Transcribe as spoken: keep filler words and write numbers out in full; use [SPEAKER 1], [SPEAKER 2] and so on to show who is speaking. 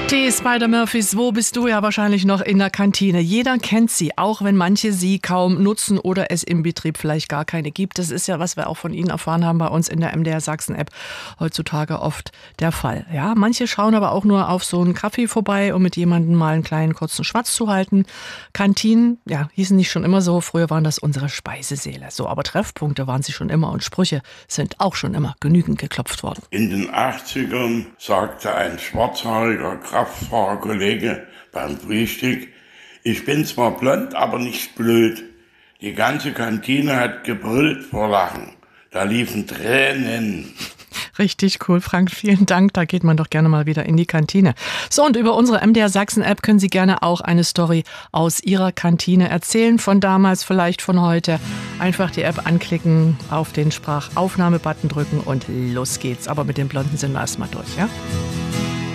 [SPEAKER 1] Die Spider-Murphys, wo bist du? Ja, wahrscheinlich noch in der Kantine. Jeder kennt sie, auch wenn manche sie kaum nutzen oder es im Betrieb vielleicht gar keine gibt. Das ist ja, was wir auch von Ihnen erfahren haben bei uns in der M D R Sachsen-App, heutzutage oft der Fall. Ja, manche schauen aber auch nur auf so einen Kaffee vorbei, um mit jemandem mal einen kleinen kurzen Schwatz zu halten. Kantinen, ja, hießen nicht schon immer so. Früher waren das unsere Speisesäle. So, aber Treffpunkte waren sie schon immer und Sprüche sind auch schon immer genügend geklopft worden.
[SPEAKER 2] In den achtzigern sagte ein schwarzhaariger Kraftfahrerkollege beim Frühstück: Ich bin zwar blond, aber nicht blöd. Die ganze Kantine hat gebrüllt vor Lachen. Da liefen Tränen.
[SPEAKER 1] Richtig cool, Frank. Vielen Dank. Da geht man doch gerne mal wieder in die Kantine. So, und über unsere M D R Sachsen-App können Sie gerne auch eine Story aus Ihrer Kantine erzählen. Von damals, vielleicht von heute. Einfach die App anklicken, auf den Sprachaufnahme-Button drücken und los geht's. Aber mit den Blonden sind wir erstmal durch, ja?